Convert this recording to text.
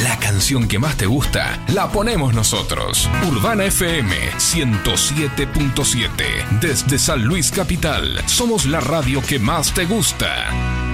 La canción que más te gusta la ponemos nosotros. Urbana FM 107.7. Desde San Luis Capital, somos la radio que más te gusta.